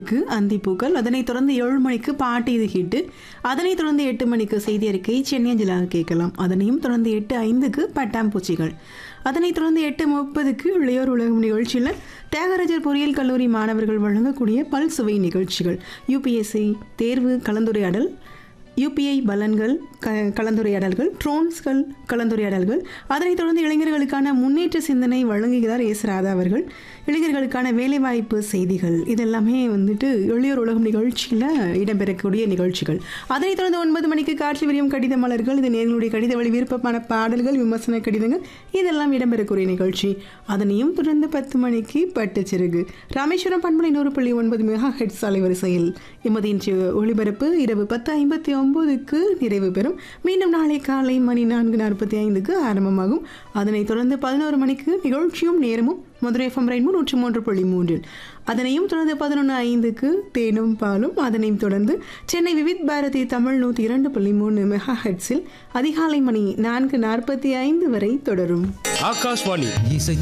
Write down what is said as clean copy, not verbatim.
அந்திப்பூக்கள், அதனைத் தொடர்ந்து 7 மணிக்கு பாட்டு இது ஹிட்டு, அதனைத் தொடர்ந்து 8 மணிக்கு செய்தி அறிக்கை சென்னை அஞ்சலாக கேட்கலாம். அதனையும் தொடர்ந்து 8:05க்கு பட்டாம்பூச்சிகள், அதனைத் தொடர்ந்து 8:30க்கு இளையோர் உலகம் நிகழ்ச்சியில் தியாகராஜர் பொறியியல் கல்லூரி மாணவர்கள் வழங்கக்கூடிய பல்சுவை நிகழ்ச்சிகள், யூபிஎஸ்சி தேர்வு கலந்துரையாடல், யூபிஐ பலன்கள் கலந்துரையாடல்கள், ட்ரோன்ஸ்கள் கலந்துரையாடல்கள், அதனைத் தொடர்ந்து இளைஞர்களுக்கான முன்னேற்ற சிந்தனை வழங்குகிறார் எஸ் ராதா அவர்கள். இளைஞர்களுக்கான வேலைவாய்ப்பு செய்திகள், இதெல்லாமே இளையோர் உலகம் நிகழ்ச்சியில் இடம்பெறக்கூடிய நிகழ்ச்சிகள். அதனைத் தொடர்ந்து 9 மணிக்கு காட்சி விரியும் கடித மலர்கள், இது நேர்களுடைய கடித வழி விருப்பமான பாடல்கள், விமர்சன கடிதங்கள், இதெல்லாம் இடம்பெறக்கூடிய நிகழ்ச்சி. அதனையும் தொடர்ந்து 10 மணிக்கு பட்டுச்சிறகு, ராமேஸ்வரம் பண்பலை 100.9 மெகா ஹெர்ட்ஸ் அலைவரிசையில் எமது இன்று ஒளிபரப்பு இரவு 10:59க்கு நிறைவு பெறும். மீண்டும் நாளை காலை மணி 4:45க்கு ஆரம்பமாகும். அதனைத் தொடர்ந்து 11 மணிக்கு நிகழ்ச்சியும் நேரமும் மதுரை FM ரெயின்போ 103.3. அதனையும் தொடர்ந்து 11:05க்கு தேனும் பாலும். அதனையும் தொடர்ந்து சென்னை விவித் பாரதி தமிழ் 102.3 மெகா ஹெர்ட்ஸில் அதிகாலை மணி 4:45 வரை தொடரும். ஆகாஷ்வாணி